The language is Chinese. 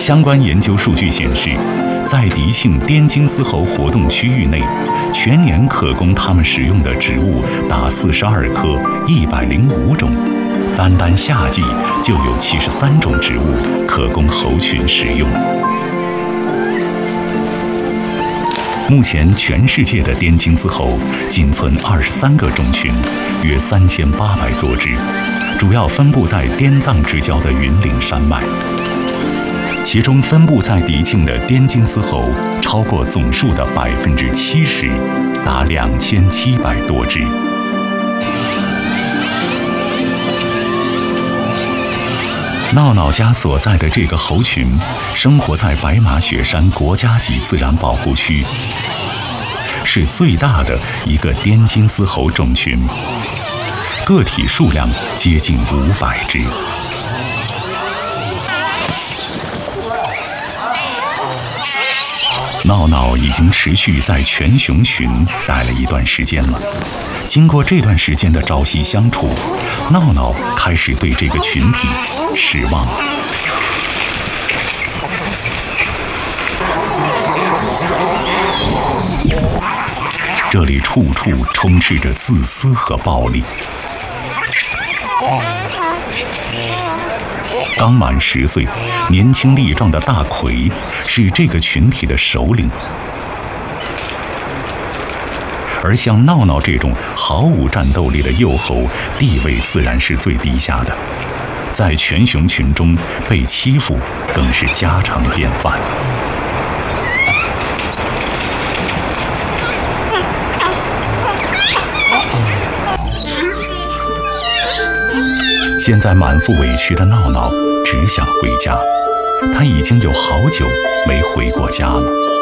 相关研究数据显示，在迪庆滇金丝猴活动区域内，全年可供它们使用的植物达42棵，105种。单单夏季就有73种植物可供猴群食用。目前，全世界的滇金丝猴仅存23个种群，约3800多只，主要分布在滇藏之交的云岭山脉。其中，分布在迪庆的滇金丝猴超过总数的70%，达2700多只。闹闹家所在的这个猴群，生活在白马雪山国家级自然保护区，是最大的一个滇金丝猴种群，个体数量接近500只。闹闹已经持续在全熊群待了一段时间了。经过这段时间的朝夕相处，闹闹开始对这个群体失望。这里处处充斥着自私和暴力。刚满10岁、年轻力壮的大奎是这个群体的首领。而像闹闹这种毫无战斗力的幼猴，地位自然是最低下的，在全熊群中被欺负更是家常便饭。现在满腹委屈的闹闹只想回家，他已经有好久没回过家了。